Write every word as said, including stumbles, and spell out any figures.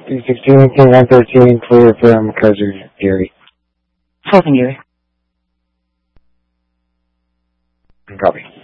sixteen, one thirteen, clear from Kaiser Gary. Fulton Gary. Copy.